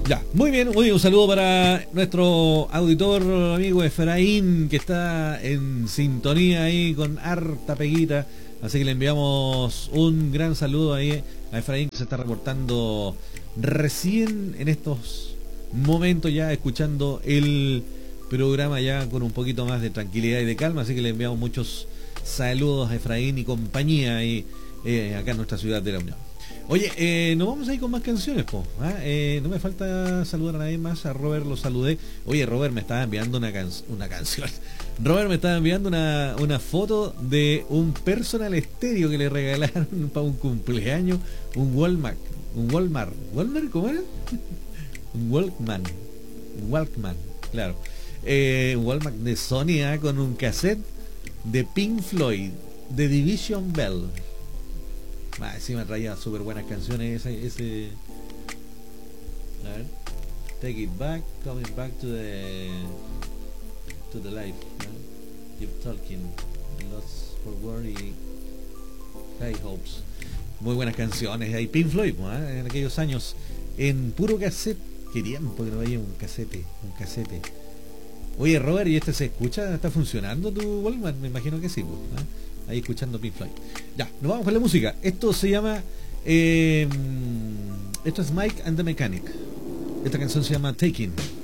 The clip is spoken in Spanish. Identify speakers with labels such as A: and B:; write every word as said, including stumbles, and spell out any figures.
A: Ya, muy bien, muy bien, un saludo para nuestro auditor amigo Efraín, que está en sintonía ahí con harta peguita, así que le enviamos un gran saludo ahí a Efraín, que se está reportando recién en estos momentos ya, escuchando el programa ya con un poquito más de tranquilidad y de calma, así que le enviamos muchos saludos a Efraín y compañía ahí, eh, acá en nuestra ciudad de La Unión. Oye, eh, nos vamos a ir con más canciones, po. ¿Ah? Eh, no me falta saludar a nadie más. A Robert lo saludé. Oye, Robert me estaba enviando una, can una canción. Robert me estaba enviando una, una foto de un personal estéreo que le regalaron para un cumpleaños. Un Walmart. Un Walmart. ¿Walmart? ¿Cómo era? Un Walkman. Un Walkman, claro. Eh, un Walmart de Sony, ¿eh? Con un cassette de Pink Floyd, de Division Bell. Ah, sí, me traía súper buenas canciones ese, ese... A ver. Take It Back, Coming Back to the to the Life, ¿no? Keep Talking, Lost for Worry, High Hopes. Muy buenas canciones. Hay Pink Floyd, ¿no? En aquellos años, en puro cassette. Qué tiempo que no veía un casete, un casete. Oye, Robert, ¿y este se escucha? ¿Está funcionando tu Walkman? Me imagino que sí, ¿no? Ahí escuchando Pink Floyd. Ya, nos vamos con la música. Esto se llama eh, esto es Mike and the Mechanic. Esta canción se llama Taking.